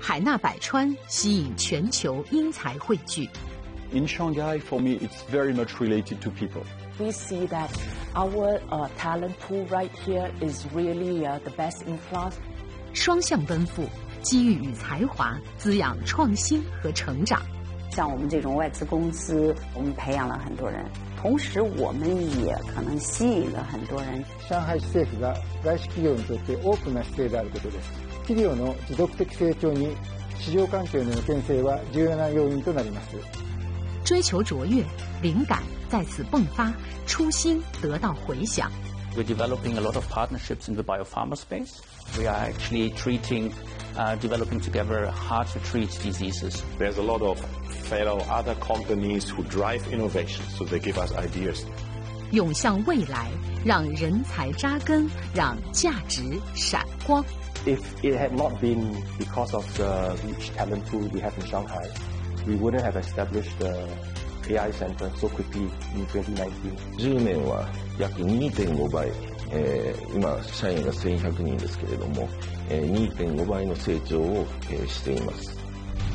海纳百川，吸引全球英才汇聚。 In Shanghai, for me, it's very much related to people. We see that our talent pool right here is really the best in class. 双向奔赴，机遇与才华滋养创新和成长。 像我们这种外资公司，我们培养了很多人，同时我们也可能吸引了很多人。 上海市政府が外資企業にとってオープンな姿勢であることです。企業の持続的成長に市場環境の予見性は重要な要因となります。 追求卓越，灵感再次迸发，初心得到回响。 We're developing a lot of partnerships in the biopharma space. We are actually developing together hard-to-treat diseases. There's a lot of fellow other companies who drive innovation, so they give us ideas. 涌向未来，让人才扎根，让价值闪光。 If it had not been because of the rich talent pool we have in Shanghai, we wouldn't have established the AI Center so quickly in 2019. 10年は約 2.5 倍、今社員が1100人ですけれども、2.5倍の成長をしています。